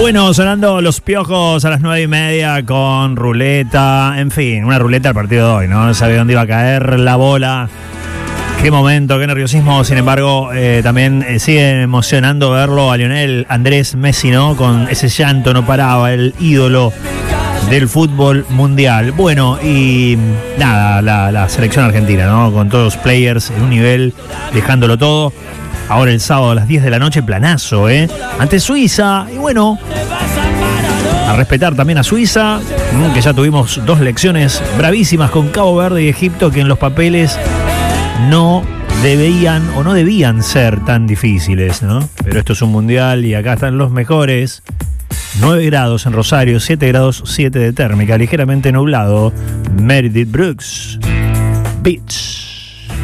Bueno, sonando Los Piojos a las 9:30 con ruleta. En fin, una ruleta al partido de hoy, ¿no? No sabía dónde iba a caer la bola. Qué momento, qué nerviosismo. Sin embargo, también sigue emocionando verlo a Lionel Andrés Messi, ¿no? Con ese llanto, no paraba, el ídolo del fútbol mundial. Bueno, y nada, la selección argentina, ¿no? Con todos los players en un nivel, dejándolo todo. Ahora el sábado a las 10 de la noche, planazo, ante Suiza. Y bueno, a respetar también a Suiza, que ya tuvimos 2 lecciones bravísimas con Cabo Verde y Egipto, que en los papeles no debían ser tan difíciles, ¿no? Pero esto es un mundial y acá están los mejores. 9 grados en Rosario, 7 grados 7 de térmica, ligeramente nublado. Meredith Brooks Beach.